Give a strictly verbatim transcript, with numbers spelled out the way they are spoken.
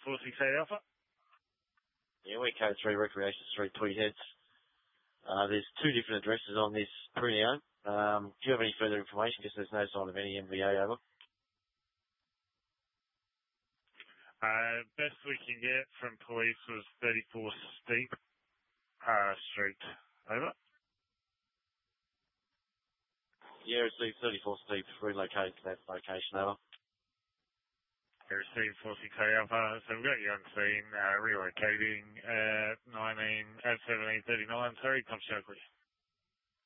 four six eight Alpha. Yeah, we're Code three Recreation Street, Tweed Heads. Uh, there's two different addresses on this Pruno. Um, do you have any further information? Because there's no sign of any M V A over. Uh, best we can get from police was thirty-four Steep uh, Street. Over. Yeah, received thirty-four Steep, relocated to that location, over. Received four six eight Alpha, so we've got you on scene, uh, relocating at nineteen, at seventeen thirty-nine, sorry, come Stokely.